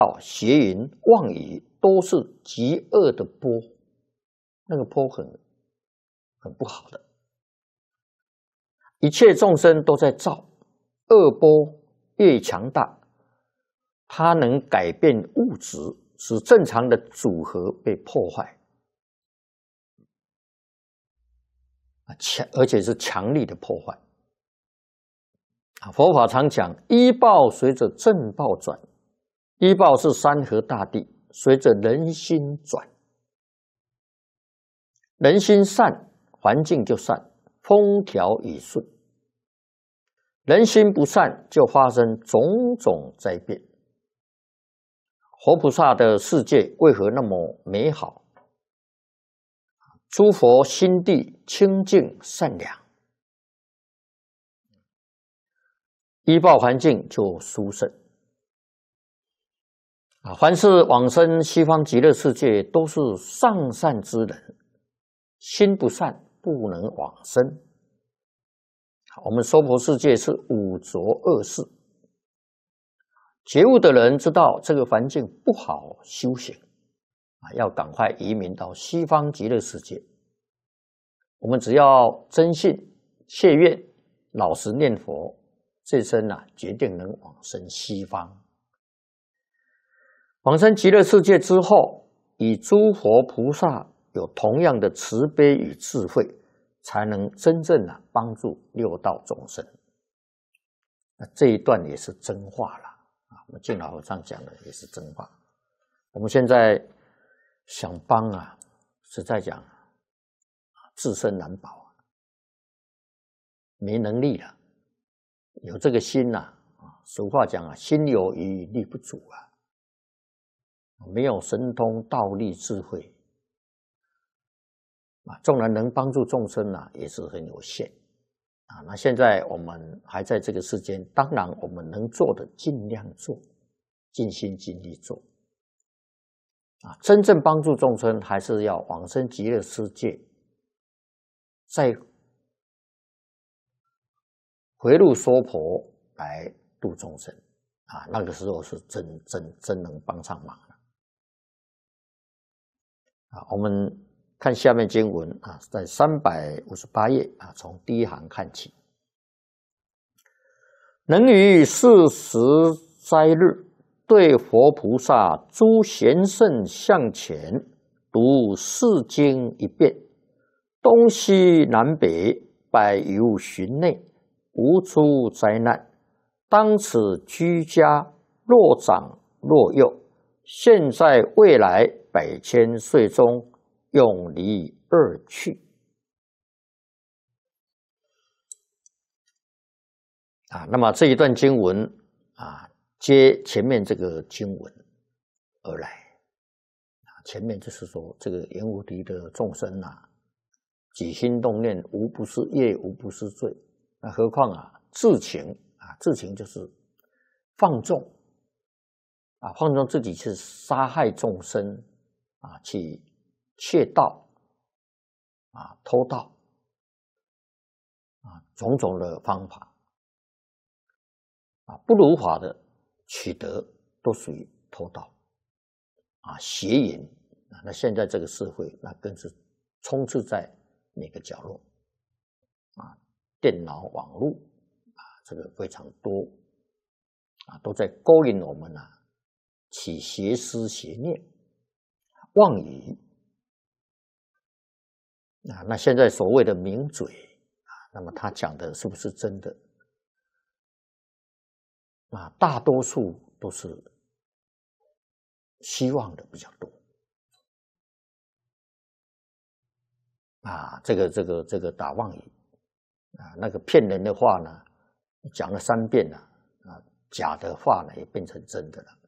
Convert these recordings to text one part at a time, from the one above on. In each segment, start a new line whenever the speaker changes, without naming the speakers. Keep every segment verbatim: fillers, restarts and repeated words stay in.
到邪淫、妄语，都是极恶的波，那个波很很不好的。一切众生都在造，恶波越强大，它能改变物质，使正常的组合被破坏，强而且是强力的破坏。佛法常讲，依报随着正报转，依报是山河大地，随着人心转。人心善，环境就善，风调雨顺；人心不善，就发生种种灾变。活菩萨的世界为何那么美好？诸佛心地清净善良，依报环境就殊胜。啊，凡是往生西方极乐世界，都是上善之人，心不善不能往生。我们娑婆世界是五浊恶世，觉悟的人知道这个环境不好修行，啊，要赶快移民到西方极乐世界。我们只要真信切愿，老实念佛，这生啊，决定能往生西方。往生极乐世界之后，与诸佛菩萨有同样的慈悲与智慧，才能真正啊帮助六道众生。那这一段也是真话了啊！我们净老和尚讲的也是真话。我们现在想帮啊，实在讲，自身难保啊，没能力了。有这个心呐，啊，俗话讲啊，心有余力不足啊。没有神通道力智慧啊，纵然能帮助众生啊，也是很有限啊。那现在我们还在这个世间，当然我们能做的尽量做，尽心尽力做啊。真正帮助众生，还是要往生极乐世界，再回路娑婆来度众生啊。那个时候是真真真能帮上忙了。啊，我们看下面经文啊，在三百五十八页啊，从第一行看起。能于四时斋日，对佛菩萨诸贤圣向前，读四经一遍，东西南北百由旬内，无出灾难。当此居家，若长若幼，现在未来百千岁中，永离二趣。啊，那么这一段经文啊，接前面这个经文而来。啊，前面就是说，这个阎浮提的众生啊，起心动念，无不是业，无不是罪。那何况啊，自情啊，自情就是放纵。啊，放纵自己去杀害众生，啊，去窃盗，啊，偷盗，啊，种种的方法，啊，不如法的取得都属于偷盗，啊，邪淫，啊，那现在这个社会，那更是充斥在每个角落，啊，电脑、网络，啊，这个非常多，啊，都在勾引我们啊。起邪思邪念，妄语啊，那现在所谓的名嘴啊，那么他讲的是不是真的？啊，大多数都是希望的比较多啊，这个这个这个打妄语啊，那个骗人的话呢，讲了三遍了啊，假的话呢也变成真的了。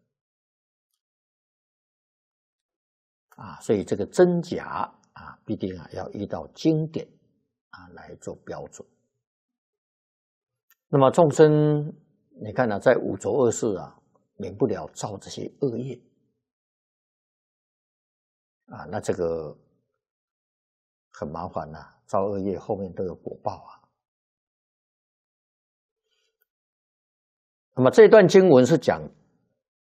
啊，所以这个真假啊，必定啊要依照经典啊来做标准。那么众生，你看呢、啊，在五浊恶世啊，免不了造这些恶业啊，那这个很麻烦呐、啊，造恶业后面都有果报啊。那么这段经文是讲